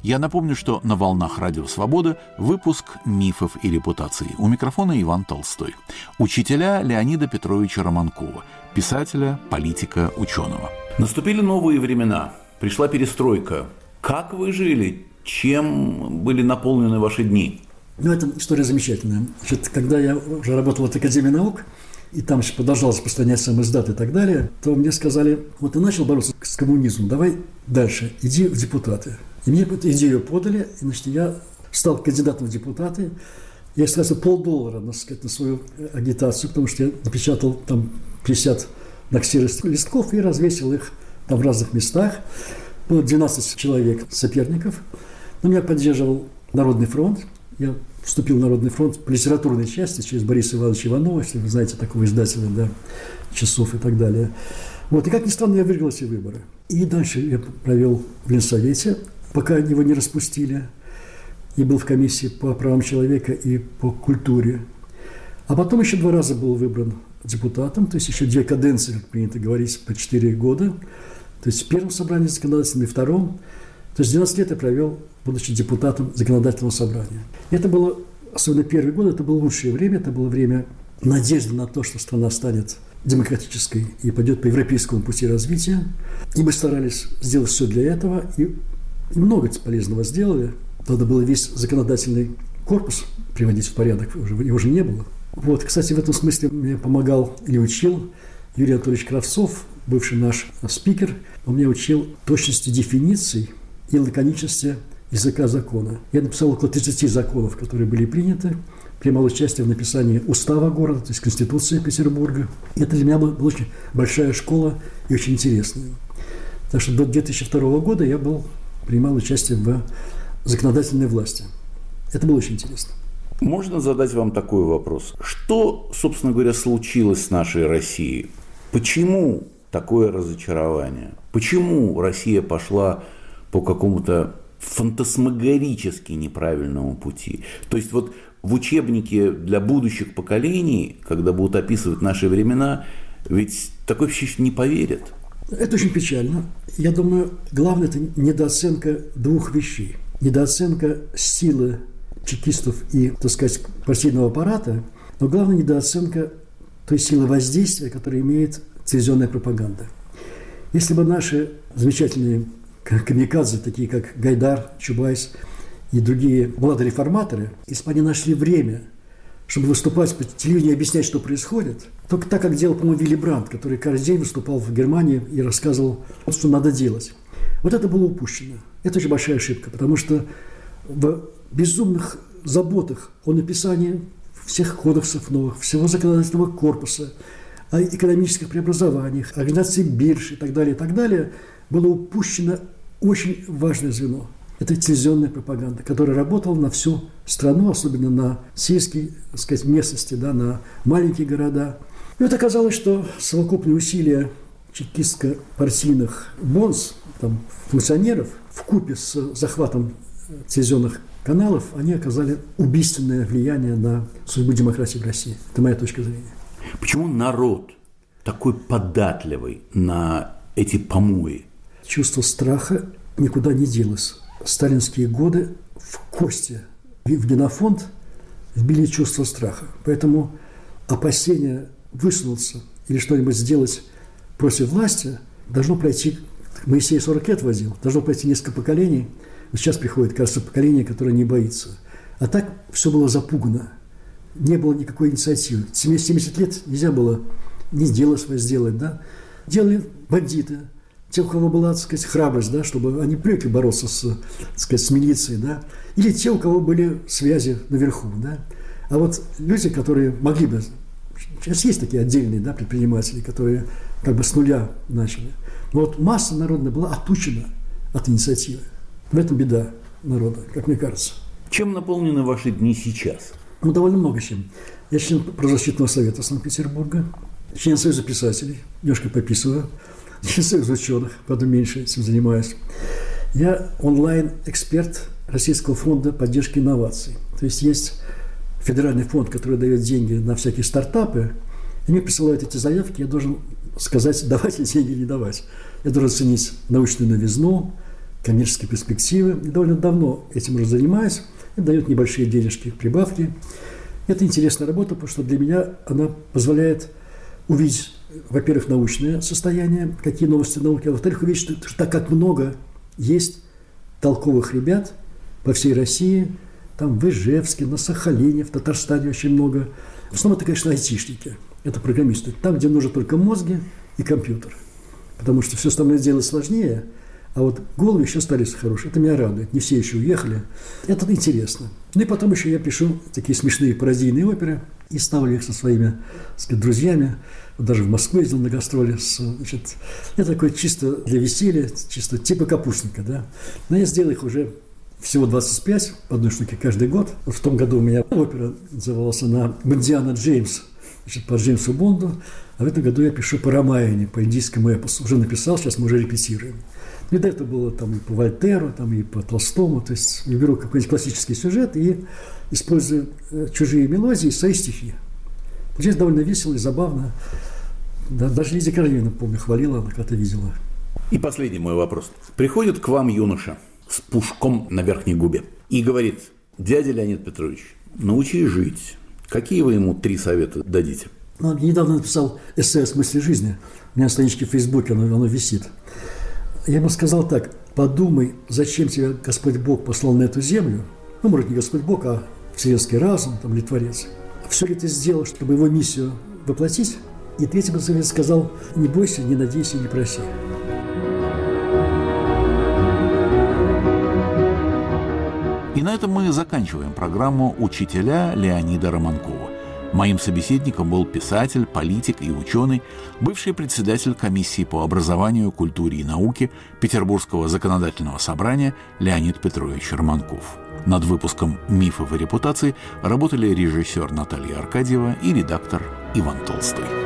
Я напомню, что на «Волнах Радио Свобода» выпуск «Мифов и репутаций». У микрофона Иван Толстой. Учителя Леонида Петровича Романкова, писателя, политика, ученого. Наступили новые времена. Пришла перестройка. Как вы жили? Чем были наполнены ваши дни? Это история замечательная. Значит, когда я уже работал в Академии наук, и там еще продолжал распространять сам издат и так далее, то мне сказали: вот ты начал бороться с коммунизмом, давай дальше, иди в депутаты. И мне эту идею подали, и, значит, я стал кандидатом в депутаты. Я истратил $5 на свою агитацию, потому что я напечатал там 50 наксированных листков и развесил их там в разных местах. Было 12 человек соперников. Но меня поддерживал Народный фронт. Я вступил в Народный фронт по литературной части через Бориса Ивановича Иванова, если вы знаете такого издателя, да, «Часов» и так далее. Вот. И, как ни странно, я выиграл эти выборы. И дальше я провел в Ленсовете, пока его не распустили, и был в комиссии по правам человека и по культуре. А потом еще 2 раза был выбран депутатом, то есть еще 2 каденции, как принято говорить, по 4 года. То есть в первом собрании законодательном и втором. То есть 12 лет я провел, будучи депутатом законодательного собрания. И это было, особенно первый год, это было лучшее время, это было время надежды на то, что страна станет демократической и пойдет по европейскому пути развития. И мы старались сделать все для этого, и много полезного сделали. Надо было весь законодательный корпус приводить в порядок, его уже не было. Вот, кстати, в этом смысле мне помогал или учил Юрий Анатольевич Кравцов, бывший наш спикер. Он меня учил точности дефиниций и лаконичности языка закона. Я написал около 30 законов, которые были приняты, принимал участие в написании устава города, то есть Конституции Петербурга. Это для меня была очень большая школа и очень интересная. Так что до 2002 года я принимал участие в законодательной власти. Это было очень интересно. Можно задать вам такой вопрос? Что, собственно говоря, случилось с нашей Россией? Почему такое разочарование? Почему Россия пошла по какому-то фантасмагорически неправильному пути? То есть вот в учебнике для будущих поколений, когда будут описывать наши времена, ведь такой вообще не поверят. Это очень печально. Я думаю, главное – это недооценка 2 вещей. Недооценка силы чекистов и, так сказать, партийного аппарата, но главное – недооценка той силы воздействия, которую имеет телевизионная пропаганда. Если бы наши замечательные камикадзе, такие как Гайдар, Чубайс и другие младореформаторы, если бы они нашли время, чтобы выступать по телевидению и объяснять, что происходит, только так, как делал, по-моему, Вилли Брандт, который каждый день выступал в Германии и рассказывал, что надо делать. Вот это было упущено. Это очень большая ошибка, потому что в безумных заботах о написании всех кодексов новых, всего законодательного корпуса, о экономических преобразованиях, организации бирж и так далее, было упущено очень важное звено. Это телевизионная пропаганда, которая работала на всю страну, особенно на сельские, так сказать, местности, да, на маленькие города. И вот оказалось, что совокупные усилия чекистско-партийных бонс, там, функционеров, вкупе с захватом телевизионных каналов, они оказали убийственное влияние на судьбу демократии в России. Это моя точка зрения. Почему народ такой податливый на эти помои? Чувство страха никуда не делось. Сталинские годы в кости, в генофонд вбили чувство страха. Поэтому опасение высунуться или что-нибудь сделать против власти должно пройти, Моисей 40 лет возил, должно пройти несколько поколений. Вот сейчас приходит, кажется, поколение, которое не боится. А так все было запугано. Не было никакой инициативы. 70 лет нельзя было ни дело свое сделать, да. Делали бандиты, те, у кого была, так сказать, храбрость, да, чтобы они привыкли бороться так сказать, с милицией, да, или те, у кого были связи наверху, да. А вот люди, которые могли бы, сейчас есть такие отдельные, да, предприниматели, которые как бы с нуля начали. Но вот масса народная была отучена от инициативы. В этом беда народа, как мне кажется. Чем наполнены ваши дни сейчас? Ну, довольно много чем. Я член правозащитного совета Санкт-Петербурга, член Союза писателей, немножко пописываю, член Союза ученых, правда, меньше этим занимаюсь. Я онлайн-эксперт Российского фонда поддержки инноваций. То есть федеральный фонд, который дает деньги на всякие стартапы, и мне присылают эти заявки, я должен сказать, давать ли деньги или не давать. Я должен оценить научную новизну, коммерческие перспективы. И довольно давно этим уже занимаюсь. И дает небольшие денежки, прибавки. Это интересная работа, потому что для меня она позволяет увидеть, во-первых, научное состояние, какие новости науки, а во-вторых, увидеть, что так как много есть толковых ребят по всей России, там в Ижевске, на Сахалине, в Татарстане очень много. В основном это, конечно, айтишники, это программисты. Там, где нужны только мозги и компьютер. Потому что все остальное делать сложнее, а вот головы еще остались хорошие. Это меня радует. Не все еще уехали. Это интересно. Ну и потом еще я пишу такие смешные пародийные оперы и ставлю их со своими, так сказать, друзьями. Вот даже в Москву ездил на гастроли. Значит, это такое чисто для веселья, чисто типа капустника, да. Но я сделал их уже всего 25, по одной штуке каждый год. Вот в том году у меня опера называлась она «Бондиана Джеймс», значит, по Джеймсу Бонду. А в этом году я пишу по Рамаяне, по индийскому эпосу. Уже написал, сейчас мы уже репетируем. И до этого было там и по Вольтеру, там и по Толстому. То есть я беру какой-нибудь классический сюжет и использую чужие мелодии, свои стихи. Получается довольно весело и забавно. Да, даже Лидия Королевна, помню, хвалила, она когда-то видела. И последний мой вопрос. Приходит к вам юноша с пушком на верхней губе и говорит: дядя Леонид Петрович, научи жить. Какие вы ему 3 совета дадите? Я недавно написал эссе о смысле жизни. У меня на страничке в Фейсбуке оно висит. Я ему сказал так: подумай, зачем тебя Господь Бог послал на эту землю. Ну, может, не Господь Бог, а вселенский разум, там, или Творец. Все ли ты сделал, чтобы его миссию воплотить? И третий совет сказал: не бойся, не надейся, не проси. И на этом мы заканчиваем программу «Учителя» Леонида Романкова. Моим собеседником был писатель, политик и ученый, бывший председатель комиссии по образованию, культуре и науке Петербургского законодательного собрания Леонид Петрович Романков. Над выпуском «Мифов и репутации» работали режиссер Наталья Аркадьева и редактор Иван Толстой.